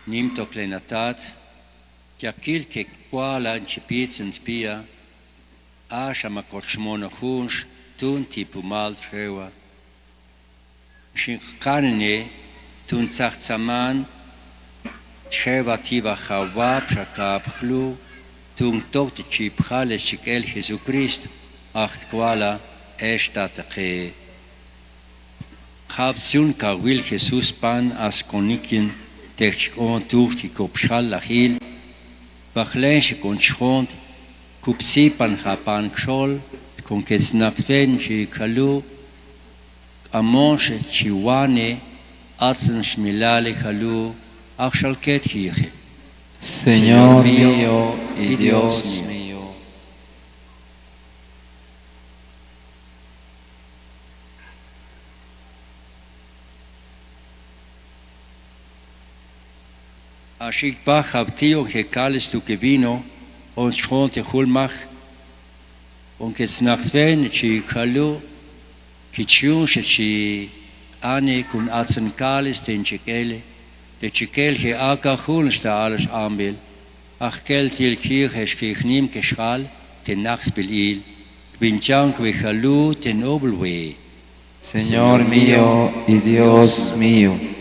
nimto klenatat, yakil ke kwala nchipitsent pia, asha makochmono hunsh, tun tipu mal trewa. Shinkanene, tun zachtzaman, trewa tiva chawab shakab chlu, tun tot chipchales chikel Jesucrist, acht kwala, eshtatake. Habsun ka wil Jesus pan as konikin, techon tuchti kopshal lachil, bachlenche kon schont, kupsi pan hapan kshol, kon ketsnakven chi kalu, amonshe chiwane, atsen shmilale kalu, achshalket hije. Señor mío y Dios mío. Ashik bach habtio que cales tu que vino, on schonte hulmach, on ketsnakven chi kalu, kichun chi ane kun atsen cales ten chikele, de chikel he aka hulnsta alles aanbil, ach kel til kier heschkirchnim keschal, ten nachspil il, kwinchank we kalu ten obelwe. Señor mío y Dios mío.